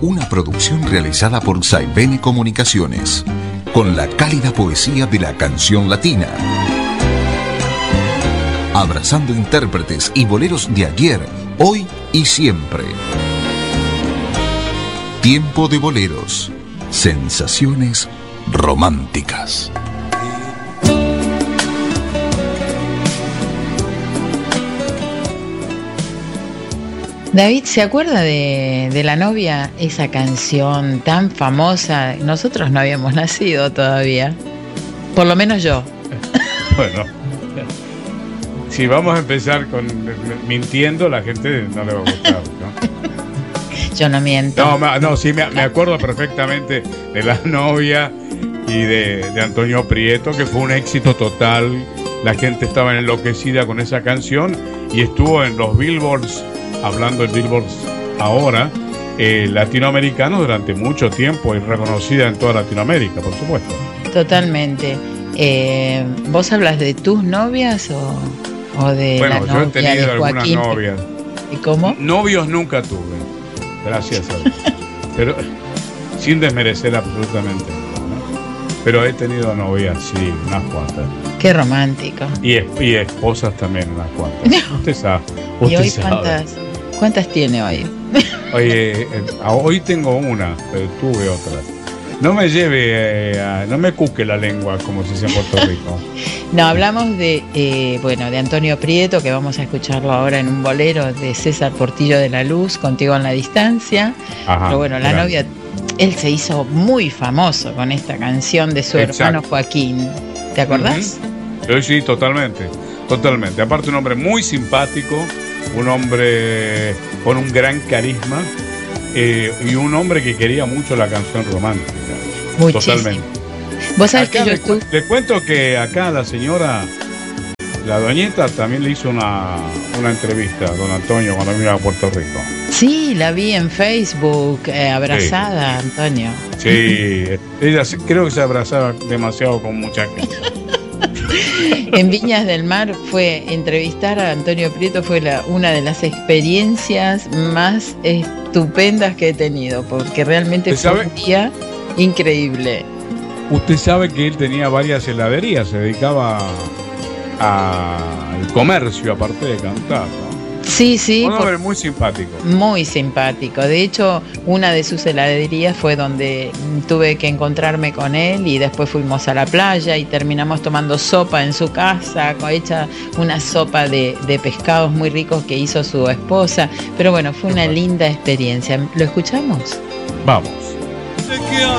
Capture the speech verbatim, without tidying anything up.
una producción realizada por Saivene Comunicaciones, con la cálida poesía de la canción latina. Abrazando intérpretes y boleros de ayer, hoy y siempre. Tiempo de boleros. Sensaciones románticas. David, ¿se acuerda de, de La novia? Esa canción tan famosa. Nosotros no habíamos nacido todavía. Por lo menos yo. Bueno, si vamos a empezar con mintiendo, la gente no le va a gustar, ¿no? Yo no miento. No, no, sí, me, me acuerdo perfectamente de La novia y de, de Antonio Prieto, que fue un éxito total. La gente estaba enloquecida con esa canción y estuvo en los Billboards, hablando de Billboards ahora, eh, latinoamericanos durante mucho tiempo y reconocida en toda Latinoamérica, por supuesto. Totalmente. Eh, ¿Vos hablas de tus novias o, o de bueno, la yo novia he tenido de algunas Joaquín? novias. ¿Y cómo? Novios nunca tuve, gracias a Dios. Pero sin desmerecer absolutamente, ¿no? Pero he tenido novias, sí, unas cuantas. Qué romántico. Y, y esposas también, unas cuantas. Usted sabe. Usted ¿Y hoy sabe. cuántas, cuántas tiene hoy? Oye, eh, hoy tengo una, pero tuve otras. No me lleve, eh, a, no me cuque la lengua, como se dice en Puerto Rico. No, hablamos de, eh, bueno, de Antonio Prieto, que vamos a escucharlo ahora en un bolero de César Portillo de la Luz, Contigo en la distancia. Ajá, pero bueno, la claro. novia, él se hizo muy famoso con esta canción de su Exacto. hermano Joaquín. ¿Te acordás? Uh-huh. Yo sí, totalmente, totalmente. Aparte, un hombre muy simpático, un hombre con un gran carisma, eh, y un hombre que quería mucho la canción romántica. Muchísimo. Totalmente. Vos sabés Acá que yo le, estuve... le cuento que acá la señora, la doñita, también le hizo una, una entrevista a don Antonio cuando vino a Puerto Rico. Sí, la vi en Facebook, eh, abrazada, sí. Antonio. Sí, ella se, creo que se abrazaba demasiado con mucha gente. En Viñas del Mar fue entrevistar a Antonio Prieto, fue la, una de las experiencias más estupendas que he tenido, porque realmente fue un día increíble. Usted sabe que él tenía varias heladerías, se dedicaba al comercio aparte de cantar, ¿no? Sí, sí. Un hombre muy simpático. Muy simpático. De hecho, una de sus heladerías fue donde tuve que encontrarme con él y después fuimos a la playa y terminamos tomando sopa en su casa, hecha una sopa de, de pescados muy ricos que hizo su esposa. Pero bueno, fue una linda experiencia. ¿Lo escuchamos? Vamos. Sé que